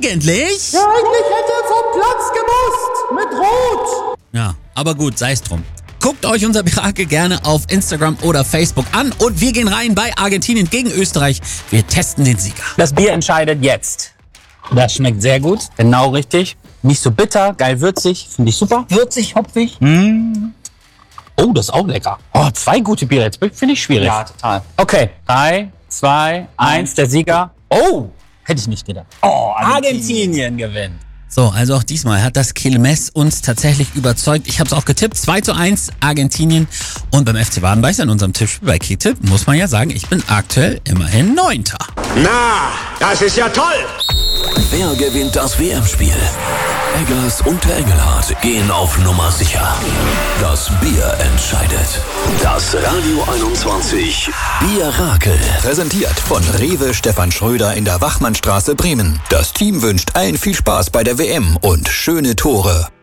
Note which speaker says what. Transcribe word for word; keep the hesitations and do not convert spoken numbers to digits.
Speaker 1: eigentlich?
Speaker 2: Ja, eigentlich hätte er vom Platz gemusst. Mit Rot.
Speaker 1: Ja, aber gut, sei es drum. Guckt euch unser Mirakel gerne auf Instagram oder Facebook an und wir gehen rein bei Argentinien gegen Österreich. Wir testen den Sieger.
Speaker 3: Das Bier entscheidet jetzt. Das schmeckt sehr gut, genau richtig. Nicht so bitter, geil würzig, finde ich super. Würzig, hopfig. Mm. Oh, das ist auch lecker. Oh, zwei gute Biere, jetzt finde ich schwierig. Ja, total. Okay, drei, zwei, eins, der Sieger. Oh, hätte ich nicht gedacht. Oh, Argentinien, Argentinien gewinnt.
Speaker 1: So, also auch diesmal hat das Quilmes uns tatsächlich überzeugt. Ich habe es auch getippt, zwei zu eins Argentinien. Und beim F C Wadenbeißer in unserem Tippspiel bei Kicktipp muss man ja sagen, ich bin aktuell immerhin Neunter.
Speaker 4: Na, das ist ja toll!
Speaker 5: Wer gewinnt das W M-Spiel? Eggers und der Engelhardt gehen auf Nummer sicher. Das Bier entscheidet. Das Radio einundzwanzig Bierakel. Präsentiert von Rewe Stefan Schröder in der Wachmannstraße Bremen. Das Team wünscht allen viel Spaß bei der W M und schöne Tore.